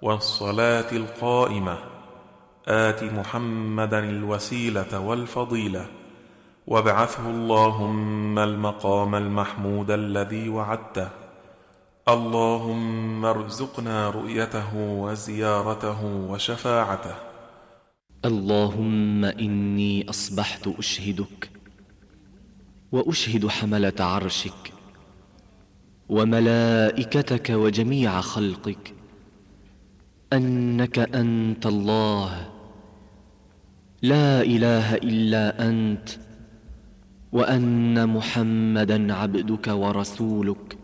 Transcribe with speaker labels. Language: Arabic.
Speaker 1: والصلاة القائمة آت محمدا الوسيلة والفضيلة وابعثه اللهم المقام المحمود الذي وعدته. اللهم ارزقنا رؤيته وزيارته وشفاعته.
Speaker 2: اللهم إني أصبحت أشهدك وأشهد حملة عرشك وملائكتك وجميع خلقك أنك أنت الله لا إله إلا أنت، وأن محمدًا عبدك ورسولك